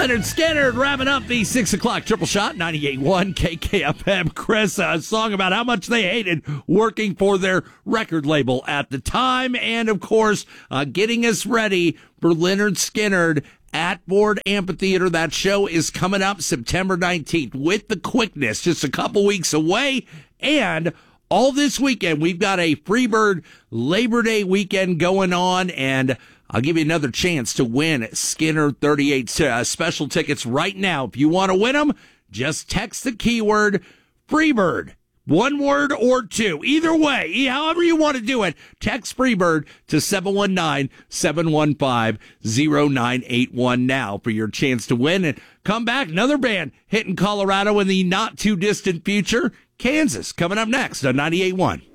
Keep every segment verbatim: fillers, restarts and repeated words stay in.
Leonard Skinner wrapping up the six o'clock triple shot, ninety-eight point one K K F M. Chris, a song about how much they hated working for their record label at the time. And, of course, uh, getting us ready for Leonard Skinner at Ford Amphitheater. That show is coming up September nineteenth with the quickness, just a couple weeks away. And all this weekend, we've got a Freebird Labor Day weekend going on, and I'll give you another chance to win Skinner thirty-eight uh, special tickets right now. If you want to win them, just text the keyword Freebird. One word or two. Either way, however you want to do it, text Freebird to seven one nine, seven one five, zero nine eight one now for your chance to win. And come back, another band hitting Colorado in the not-too-distant future. Kansas coming up next on ninety-eight point one.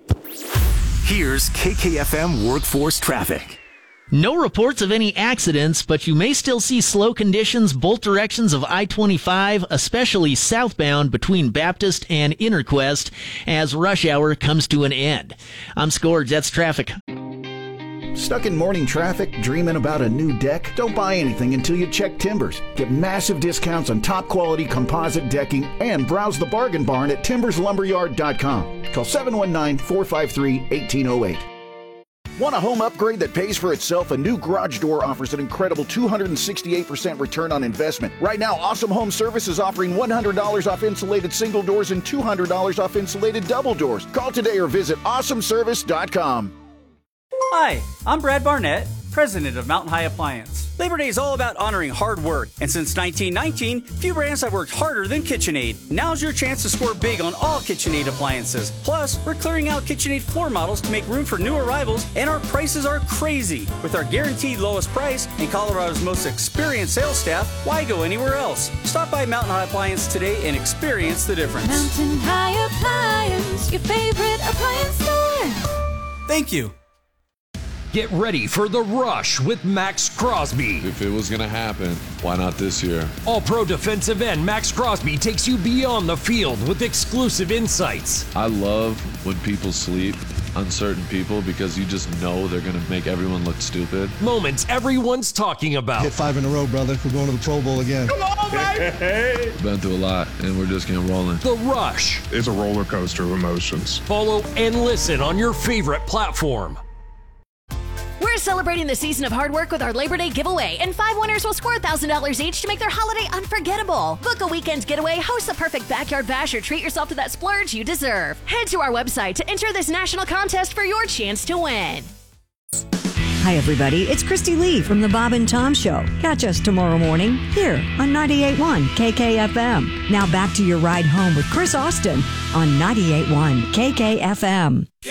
Here's K K F M Workforce Traffic. No reports of any accidents, but you may still see slow conditions both directions of I twenty-five, especially southbound between Baptist and Interquest, as rush hour comes to an end. I'm Scourge, that's traffic. Stuck in morning traffic, dreaming about a new deck? Don't buy anything until you check Timbers. Get massive discounts on top quality composite decking and browse the bargain barn at timbers lumberyard dot com. Call seven one nine, four five three, one eight zero eight. Want a home upgrade that pays for itself? A new garage door offers an incredible two hundred sixty-eight percent return on investment. Right now, Awesome Home Service is offering one hundred dollars off insulated single doors and two hundred dollars off insulated double doors. Call today or visit awesome service dot com. Hi, I'm Brad Barnett, president of Mountain High Appliance. Labor Day is all about honoring hard work, and since nineteen nineteen, few brands have worked harder than KitchenAid. Now's your chance to score big on all KitchenAid appliances. Plus, we're clearing out KitchenAid floor models to make room for new arrivals, and our prices are crazy. With our guaranteed lowest price and Colorado's most experienced sales staff, why go anywhere else? Stop by Mountain High Appliance today and experience the difference. Mountain High Appliance, your favorite appliance store. Thank you. Get ready for The Rush with Max Crosby. If it was going to happen, why not this year? All-pro defensive end Max Crosby takes you beyond the field with exclusive insights. I love when people sleep, uncertain people, because you just know they're going to make everyone look stupid. Moments everyone's talking about. Hit five in a row, brother. We're going to the Pro Bowl again. Come on, baby! Been through a lot, and we're just getting rolling. The Rush. It's a roller coaster of emotions. Follow and listen on your favorite platform. We're celebrating the season of hard work with our Labor Day giveaway, and five winners will score one thousand dollars each to make their holiday unforgettable. Book a weekend getaway, host the perfect backyard bash, or treat yourself to that splurge you deserve. Head to our website to enter this national contest for your chance to win. Hi, everybody. It's Christy Lee from The Bob and Tom Show. Catch us tomorrow morning here on ninety-eight point one K K F M. Now back to your ride home with Chris Austin on ninety-eight point one K K F M.